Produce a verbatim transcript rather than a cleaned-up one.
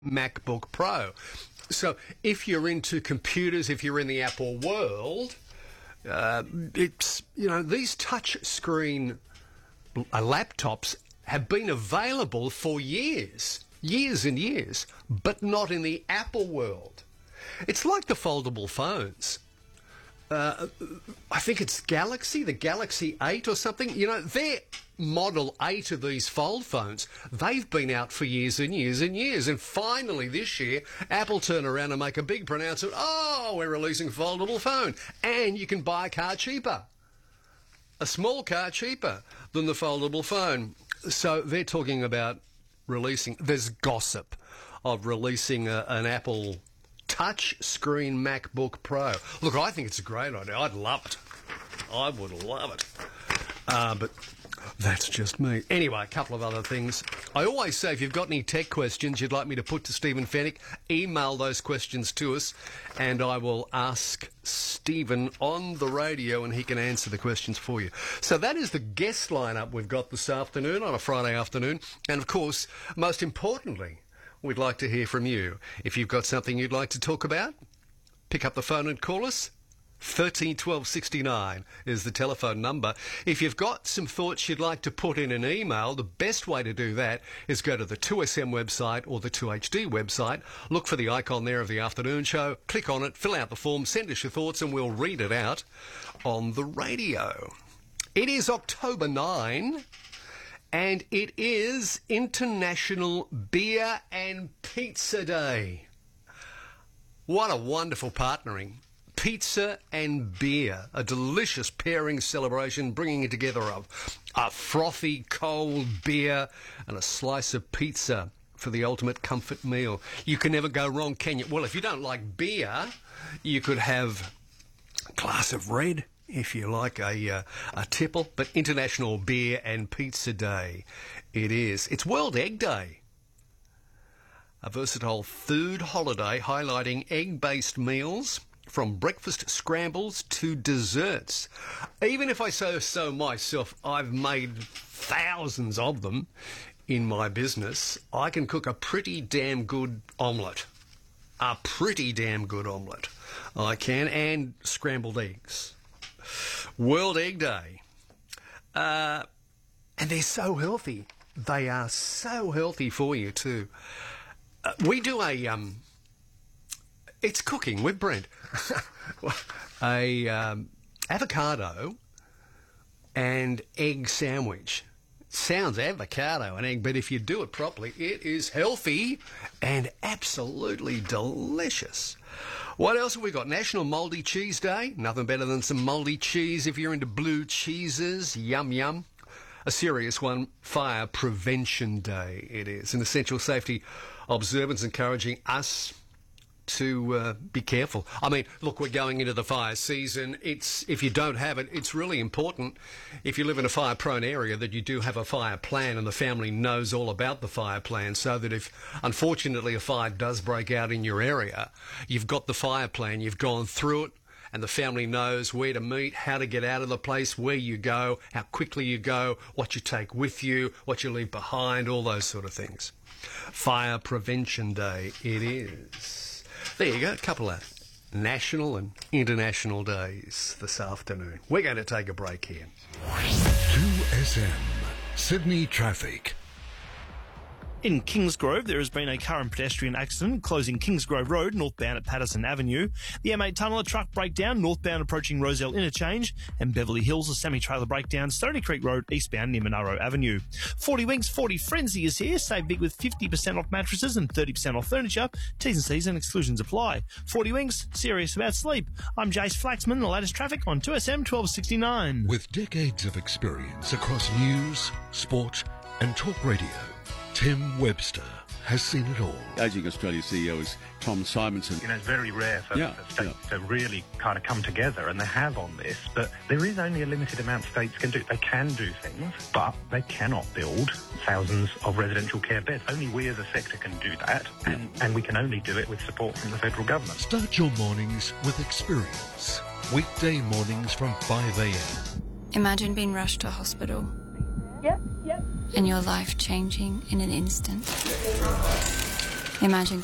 MacBook Pro. So if you're into computers, if you're in the Apple world, uh, it's, you know, these touch screen uh, laptops have been available for years, years and years, but not in the Apple world. It's like the foldable phones. Uh, I think it's Galaxy, the Galaxy eight or something. You know, their Model eight of these fold phones, they've been out for years and years and years. And finally this year, Apple turn around and make a big pronouncement, oh, we're releasing a foldable phone. And you can buy a car cheaper, a small car cheaper than the foldable phone. So they're talking about releasing, there's gossip of releasing a, an Apple touch screen MacBook Pro. Look, I think it's a great idea. I'd love it. I would love it. Uh, but that's just me. Anyway, a couple of other things. I always say if you've got any tech questions you'd like me to put to Stephen Fennick, email those questions to us and I will ask Stephen on the radio and he can answer the questions for you. So that is the guest lineup we've got this afternoon on a Friday afternoon. And of course, most importantly, we'd like to hear from you. If you've got something you'd like to talk about, pick up the phone and call us. thirteen twelve sixty-nine is the telephone number. If you've got some thoughts you'd like to put in an email, the best way to do that is go to the two S M website or the two H D website, look for the icon there of the afternoon show, click on it, fill out the form, send us your thoughts and we'll read it out on the radio. It is October ninth. And it is International Beer and Pizza Day. What a wonderful partnering. Pizza and beer, a delicious pairing celebration, bringing together a, a frothy cold beer and a slice of pizza for the ultimate comfort meal. You can never go wrong, can you? Well, if you don't like beer, you could have a glass of red, if you like a uh, a tipple, but International Beer and Pizza Day it is. It's World Egg Day, a versatile food holiday highlighting egg-based meals from breakfast scrambles to desserts. Even if I say so myself, I've made thousands of them in my business. I can cook a pretty damn good omelette. A pretty damn good omelette. I can, and scrambled eggs. World Egg Day. Uh, and they're so healthy. They are so healthy for you too. Uh, we do a, um, it's cooking with Brent. a um, avocado and egg sandwich. Sounds avocado and egg, but if you do it properly, it is healthy and absolutely delicious. What else have we got? National Mouldy Cheese Day. Nothing better than some mouldy cheese if you're into blue cheeses. Yum, yum. A serious one, Fire Prevention Day it is. An essential safety observance encouraging us to uh, be careful. I mean, look, we're going into the fire season. It's if you don't have it, it's really important, if you live in a fire-prone area, that you do have a fire plan and the family knows all about the fire plan, so that if, unfortunately, a fire does break out in your area, you've got the fire plan, you've gone through it, and the family knows where to meet, how to get out of the place, where you go, how quickly you go, what you take with you, what you leave behind, all those sort of things. Fire Prevention Day it is. There you go, a couple of national and international days this afternoon. We're going to take a break here. two S M, Sydney Traffic. In Kingsgrove, there has been a car and pedestrian accident closing Kingsgrove Road northbound at Patterson Avenue. The M eight tunnel, a truck breakdown northbound approaching Roselle Interchange, and Beverly Hills, a semi-trailer breakdown Stony Creek Road eastbound near Monaro Avenue. forty Winks, forty Frenzy is here. Save big with fifty percent off mattresses and thirty percent off furniture. T's and C's and exclusions apply. forty Winks, serious about sleep. I'm Jace Flaxman, the latest traffic on two S M twelve sixty-nine. With decades of experience across news, sport and talk radio, Tim Webster has seen it all. Ageing Australia C E O is Tom Simonson. You know, it's very rare for, yeah, for states yeah. to really kind of come together, and they have on this, but there is only a limited amount states can do. They can do things, but they cannot build thousands of residential care beds. Only we as a sector can do that, and, and we can only do it with support from the federal government. Start your mornings with experience. Weekday mornings from five a m. Imagine being rushed to a hospital. Yep, yep. And your life changing in an instant. Imagine